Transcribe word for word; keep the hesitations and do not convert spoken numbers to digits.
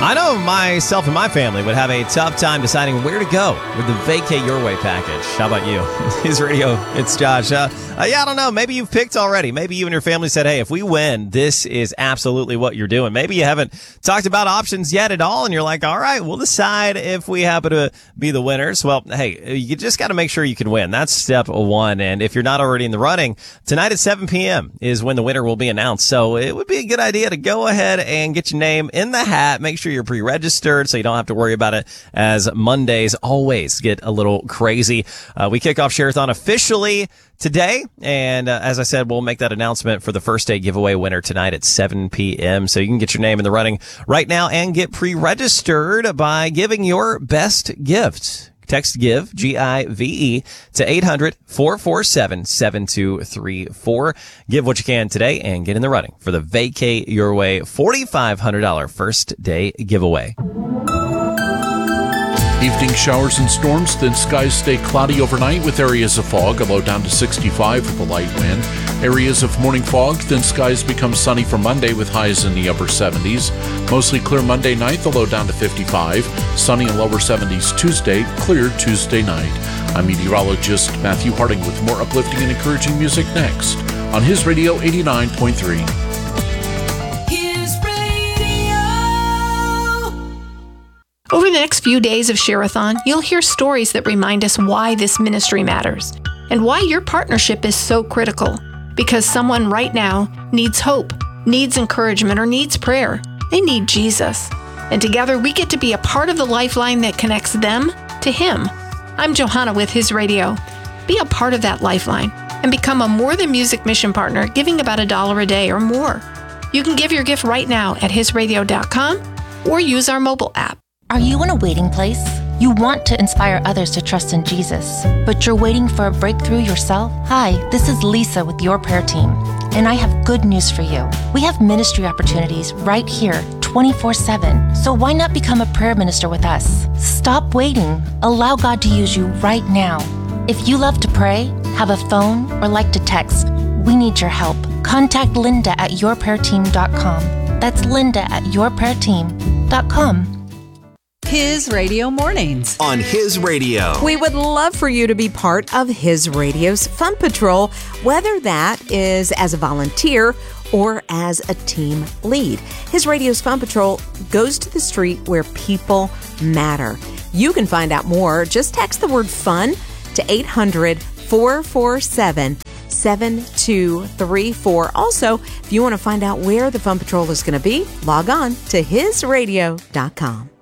I know myself and my family would have a tough time deciding where to go with the Vacay Your Way package. How about you? His Radio, it's Josh. Uh, uh, yeah, I don't know. Maybe you've picked already. Maybe you and your family said, hey, if we win, this is absolutely what you're doing. Maybe you haven't talked about options yet at all, and you're like, all right, we'll decide if we happen to be the winners. Well, hey, you just got to make sure you can win. That's step one. And if you're not already in the running, tonight at seven p.m. is when the winner will be announced. So it would be a good idea to go ahead and get your name in the hat. Make sure you're pre-registered so you don't have to worry about it, as Mondays always get a little crazy. Uh, we kick off Share-a-thon officially today, and uh, as I said, we'll make that announcement for the first day giveaway winner tonight at seven p.m. So you can get your name in the running right now and get pre-registered by giving your best gift. Text GIVE, G I V E, to eight hundred, four four seven, seven two three four. Give what you can today and get in the running for the Vacay Your Way four thousand five hundred dollars first day giveaway. Evening showers and storms, then skies stay cloudy overnight with areas of fog, a low down to sixty-five with a light wind. Areas of morning fog, then skies become sunny for Monday with highs in the upper seventies. Mostly clear Monday night, the low down to fifty-five. Sunny and lower seventies Tuesday, clear Tuesday night. I'm meteorologist Matthew Harding with more uplifting and encouraging music next on His Radio eighty-nine point three. Over the next few days of Share-a-thon, you'll hear stories that remind us why this ministry matters and why your partnership is so critical. Because someone right now needs hope, needs encouragement, or needs prayer. They need Jesus. And together we get to be a part of the lifeline that connects them to Him. I'm Johanna with His Radio. Be a part of that lifeline and become a More Than Music mission partner, giving about a dollar a day or more. You can give your gift right now at his radio dot com or use our mobile app. Are you in a waiting place? You want to inspire others to trust in Jesus, but you're waiting for a breakthrough yourself? Hi, this is Lisa with Your Prayer Team, and I have good news for you. We have ministry opportunities right here, twenty-four seven, so why not become a prayer minister with us? Stop waiting. Allow God to use you right now. If you love to pray, have a phone, or like to text, we need your help. Contact Linda at your prayer team dot com. That's Linda at your prayer team dot com. His Radio Mornings on His Radio. We would love for you to be part of His Radio's Fun Patrol, whether that is as a volunteer or as a team lead. His Radio's Fun Patrol goes to the street where people matter. You can find out more. Just text the word FUN to eight hundred, four four seven, seven two three four. Also, if you want to find out where the Fun Patrol is going to be, log on to his radio dot com.